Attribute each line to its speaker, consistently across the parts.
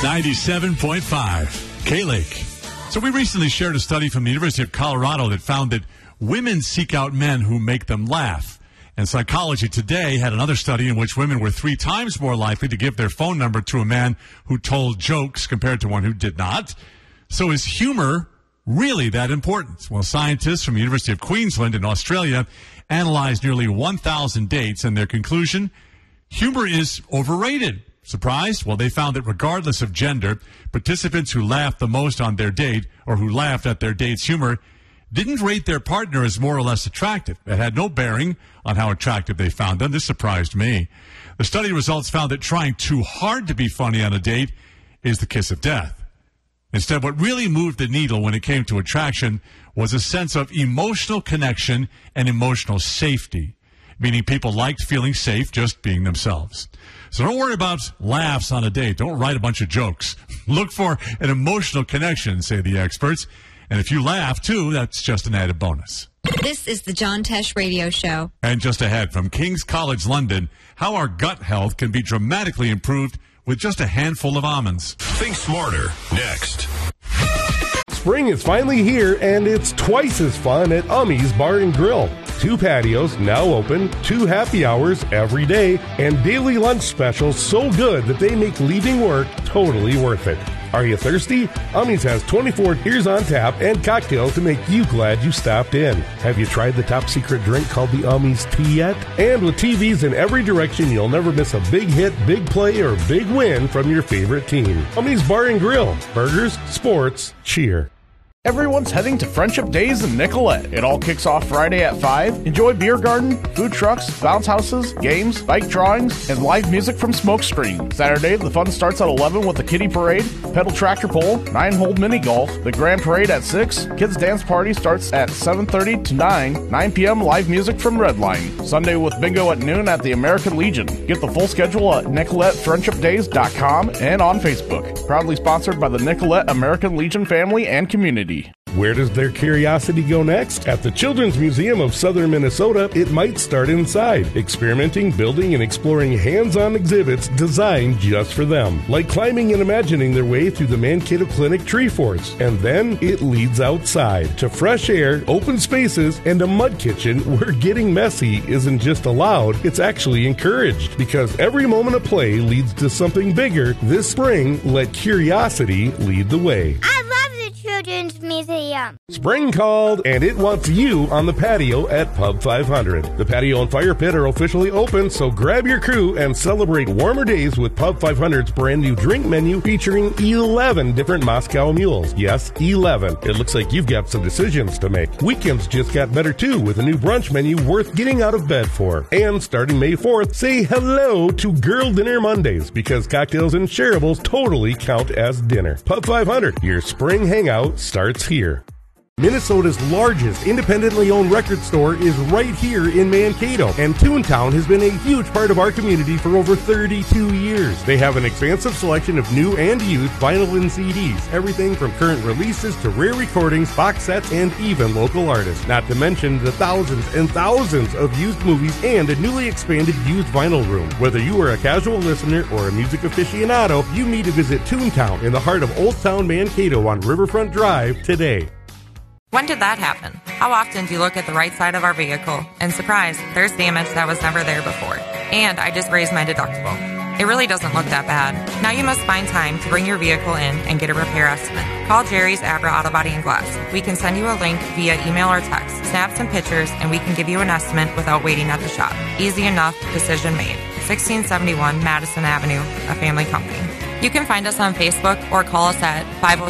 Speaker 1: 97.5 K-Lake. So we recently shared a study from the University of Colorado that found that women seek out men who make them laugh. And Psychology Today had another study in which women were 3 times more likely to give their phone number to a man who told jokes compared to one who did not. So is humor really that important? Well, scientists from the University of Queensland in Australia analyzed nearly 1,000 dates, and their conclusion, humor is overrated. Surprised? Well, they found that regardless of gender, participants who laughed the most on their date or who laughed at their date's humor didn't rate their partner as more or less attractive. It had no bearing on how attractive they found them. This surprised me. The study results found that trying too hard to be funny on a date is the kiss of death. Instead, what really moved the needle when it came to attraction was a sense of emotional connection and emotional safety, meaning people liked feeling safe just being themselves. So don't worry about laughs on a date. Don't write a bunch of jokes. Look for an emotional connection, say the experts. And if you laugh, too, that's just an added bonus.
Speaker 2: This is the John Tesh Radio Show.
Speaker 1: And just ahead, from King's College London, how our gut health can be dramatically improved with just a handful of almonds.
Speaker 3: Think smarter, next.
Speaker 4: Spring is finally here, and it's twice as fun at Ummy's Bar and Grill. 2 patios now open, 2 happy hours every day, and daily lunch specials so good that they make leaving work totally worth it. Are you thirsty? Ummy's has 24 beers on tap and cocktails to make you glad you stopped in. Have you tried the top secret drink called the Ummy's Tea yet? And with TVs in every direction, you'll never miss a big hit, big play, or big win from your favorite team. Ummy's Bar and Grill. Burgers, sports, cheer.
Speaker 5: Everyone's heading to Friendship Days in Nicollet. It all kicks off Friday at 5. Enjoy beer garden, food trucks, bounce houses, games, bike drawings, and live music from Smokescreen. Saturday, the fun starts at 11 with the kiddie parade, pedal tractor pull, 9-hole mini golf, the grand parade at 6. Kids dance party starts at 7:30 to 9 p.m. live music from Redline. Sunday with bingo at noon at the American Legion. Get the full schedule at NicoletteFriendshipDays.com and on Facebook. Proudly sponsored by the Nicolette American Legion family and community.
Speaker 4: Where does their curiosity go next? At the Children's Museum of Southern Minnesota, it might start inside, experimenting, building, and exploring hands-on exhibits designed just for them, like climbing and imagining their way through the Mankato Clinic Tree Forest. And then it leads outside to fresh air, open spaces, and a mud kitchen where getting messy isn't just allowed, it's actually encouraged. Because every moment of play leads to something bigger, this spring, let curiosity lead the way.
Speaker 6: I love the Children's Museum.
Speaker 4: Spring called, and it wants you on the patio at Pub 500. The patio and fire pit are officially open, so grab your crew and celebrate warmer days with Pub 500's brand new drink menu featuring 11 different Moscow mules. Yes, 11. It looks like you've got some decisions to make. Weekends just got better too with a new brunch menu worth getting out of bed for. And starting May 4th, say hello to Girl Dinner Mondays because cocktails and shareables totally count as dinner. Pub 500, your spring hangout starts here. Minnesota's largest independently owned record store is right here in Mankato, and Toontown has been a huge part of our community for over 32 years. They have an expansive selection of new and used vinyl and CDs, everything from current releases to rare recordings, box sets, and even local artists. Not to mention the thousands and thousands of used movies and a newly expanded used vinyl room. Whether you are a casual listener or a music aficionado, you need to visit Toontown in the heart of Old Town Mankato on Riverfront Drive today.
Speaker 7: When did that happen? How often do you look at the right side of our vehicle and surprise, there's damage that was never there before? And I just raised my deductible. It really doesn't look that bad. Now you must find time to bring your vehicle in and get a repair estimate. Call Jerry's Abra Auto Body and Glass. We can send you a link via email or text. Snap some pictures and we can give you an estimate without waiting at the shop. Easy enough, decision made. 1671 Madison Avenue, a family company. You can find us on Facebook or call us at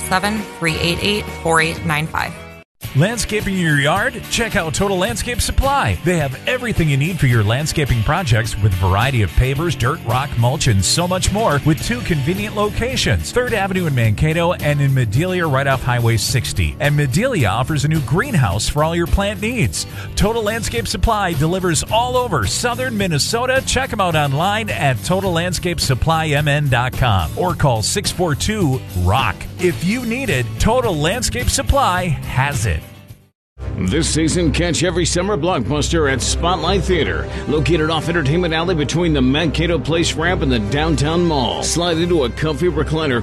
Speaker 7: 507-388-4895.
Speaker 8: Landscaping your yard? Check out Total Landscape Supply. They have everything you need for your landscaping projects with a variety of pavers, dirt, rock, mulch, and so much more with 2 convenient locations, 3rd Avenue in Mankato and in Medelia right off Highway 60. And Medelia offers a new greenhouse for all your plant needs. Total Landscape Supply delivers all over southern Minnesota. Check them out online at TotalLandscapeSupplyMN.com or call 642-ROCK. If you need it, Total Landscape Supply has it.
Speaker 9: This season, catch every summer blockbuster at Spotlight Theater, located off Entertainment Alley between the Mankato Place ramp and the downtown mall. Slide into a comfy recliner